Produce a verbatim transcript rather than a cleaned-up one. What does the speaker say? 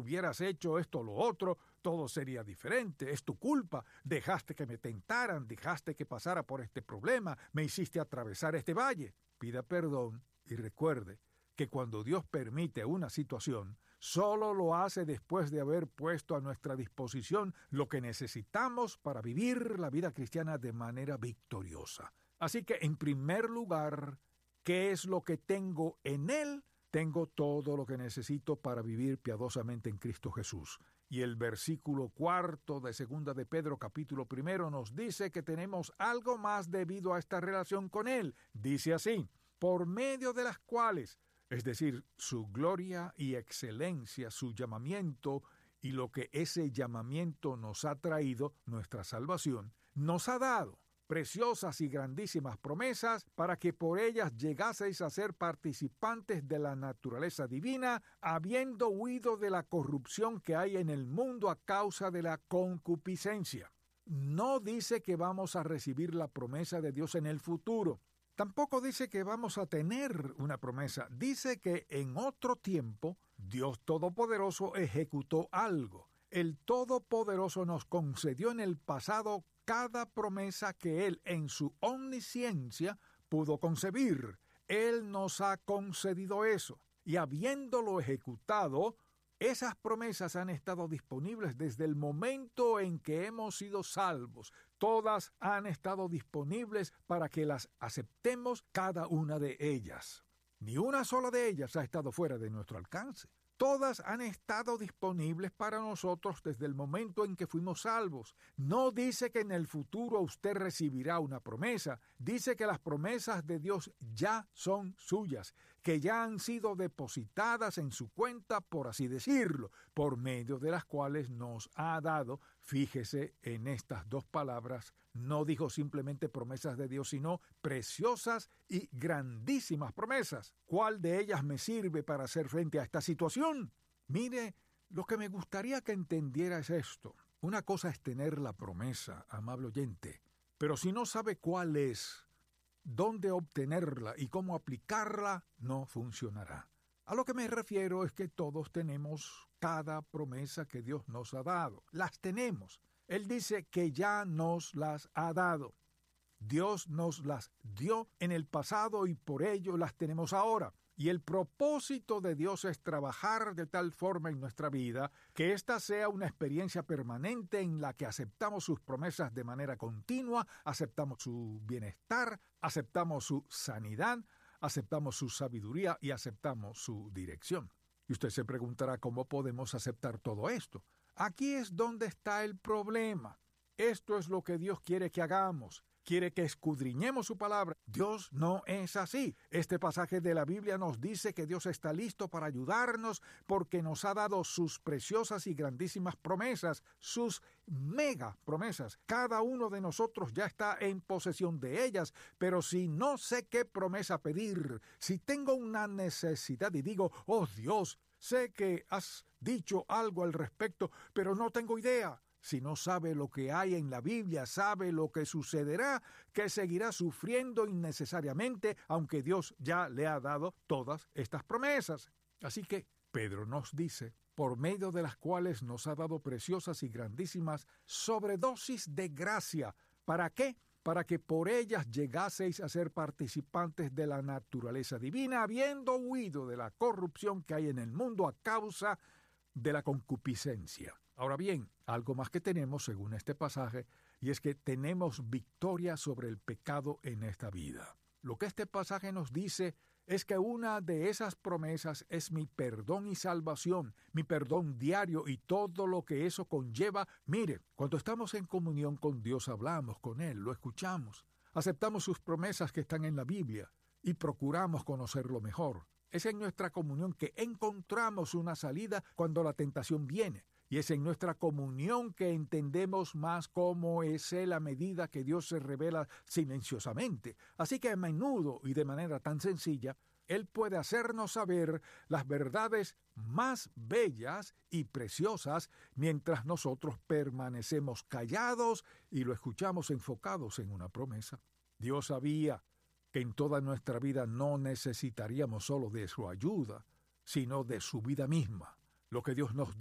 hubieras hecho esto o lo otro, todo sería diferente. Es tu culpa. Dejaste que me tentaran, dejaste que pasara por este problema, me hiciste atravesar este valle. Pida perdón y recuerde que cuando Dios permite una situación, solo lo hace después de haber puesto a nuestra disposición lo que necesitamos para vivir la vida cristiana de manera victoriosa. Así que, en primer lugar, ¿qué es lo que tengo en Él? Tengo todo lo que necesito para vivir piadosamente en Cristo Jesús. Y el versículo cuarto de Segunda de Pedro, capítulo primero, nos dice que tenemos algo más debido a esta relación con Él. Dice así: por medio de las cuales, es decir, su gloria y excelencia, su llamamiento y lo que ese llamamiento nos ha traído, nuestra salvación, nos ha dado preciosas y grandísimas promesas para que por ellas llegaseis a ser participantes de la naturaleza divina, habiendo huido de la corrupción que hay en el mundo a causa de la concupiscencia. No dice que vamos a recibir la promesa de Dios en el futuro. Tampoco dice que vamos a tener una promesa. Dice que en otro tiempo Dios Todopoderoso ejecutó algo. El Todopoderoso nos concedió en el pasado cada promesa que Él en su omnisciencia pudo concebir. Él nos ha concedido eso. Y habiéndolo ejecutado, esas promesas han estado disponibles desde el momento en que hemos sido salvos. Todas han estado disponibles para que las aceptemos, cada una de ellas. Ni una sola de ellas ha estado fuera de nuestro alcance. Todas han estado disponibles para nosotros desde el momento en que fuimos salvos. No dice que en el futuro usted recibirá una promesa. Dice que las promesas de Dios ya son suyas, que ya han sido depositadas en su cuenta, por así decirlo, por medio de las cuales nos ha dado. Fíjese en estas dos palabras. No dijo simplemente promesas de Dios, sino preciosas y grandísimas promesas. ¿Cuál de ellas me sirve para hacer frente a esta situación? Mire, lo que me gustaría que entendiera es esto. Una cosa es tener la promesa, amable oyente, pero si no sabe cuál es, dónde obtenerla y cómo aplicarla, no funcionará. A lo que me refiero es que todos tenemos cada promesa que Dios nos ha dado. Las tenemos. Él dice que ya nos las ha dado. Dios nos las dio en el pasado y por ello las tenemos ahora. Y el propósito de Dios es trabajar de tal forma en nuestra vida que ésta sea una experiencia permanente en la que aceptamos sus promesas de manera continua, aceptamos su bienestar, aceptamos su sanidad, aceptamos su sabiduría y aceptamos su dirección. Y usted se preguntará cómo podemos aceptar todo esto. Aquí es donde está el problema. Esto es lo que Dios quiere que hagamos. Quiere que escudriñemos su palabra. Dios no es así. Este pasaje de la Biblia nos dice que Dios está listo para ayudarnos porque nos ha dado sus preciosas y grandísimas promesas, sus mega promesas. Cada uno de nosotros ya está en posesión de ellas, pero si no sé qué promesa pedir, si tengo una necesidad y digo, oh Dios, sé que has dicho algo al respecto, pero no tengo idea. Si no sabe lo que hay en la Biblia, sabe lo que sucederá, que seguirá sufriendo innecesariamente, aunque Dios ya le ha dado todas estas promesas. Así que Pedro nos dice, por medio de las cuales nos ha dado preciosas y grandísimas sobredosis de gracia. ¿Para qué? Para que por ellas llegaseis a ser participantes de la naturaleza divina, habiendo huido de la corrupción que hay en el mundo a causa de la concupiscencia. Ahora bien, algo más que tenemos según este pasaje, y es que tenemos victoria sobre el pecado en esta vida. Lo que este pasaje nos dice es que una de esas promesas es mi perdón y salvación, mi perdón diario y todo lo que eso conlleva. Mire, cuando estamos en comunión con Dios, hablamos con Él, lo escuchamos, aceptamos sus promesas que están en la Biblia y procuramos conocerlo mejor. Es en nuestra comunión que encontramos una salida cuando la tentación viene. Y es en nuestra comunión que entendemos más cómo es Él a medida que Dios se revela silenciosamente. Así que a menudo y de manera tan sencilla, Él puede hacernos saber las verdades más bellas y preciosas mientras nosotros permanecemos callados y lo escuchamos enfocados en una promesa. Dios sabía que en toda nuestra vida no necesitaríamos solo de su ayuda, sino de su vida misma. Lo que Dios nos